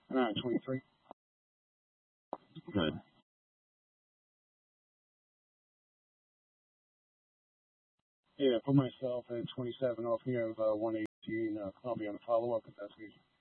23. Good. Yeah, for myself, and 27 off here of 118. I'll be on a follow-up if that's easy.